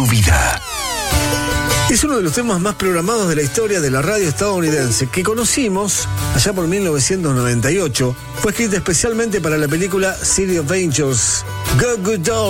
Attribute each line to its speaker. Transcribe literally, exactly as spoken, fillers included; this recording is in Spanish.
Speaker 1: vida.
Speaker 2: Es uno de los temas más programados de la historia de la radio estadounidense, que conocimos allá por mil novecientos noventa y ocho. Fue escrita especialmente para la película City of Angels. Go Go Dolls.